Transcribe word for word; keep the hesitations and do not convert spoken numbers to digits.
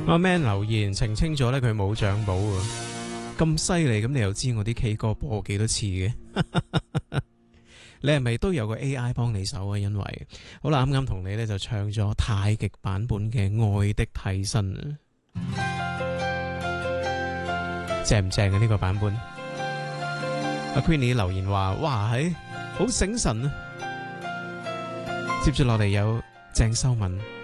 阿 Man 留言澄清咗咧，佢冇獎補啊，咁犀利，咁你又知我啲 K 歌播幾多次嘅？你係咪都有個 A I 幫你手啊？因為好啦，啱啱同你咧就唱咗太極版本嘅《愛的替身》啊，正唔正啊？呢個版本？阿 Queenie 留言話：哇，係好醒神啊！接住落嚟有鄭秀文。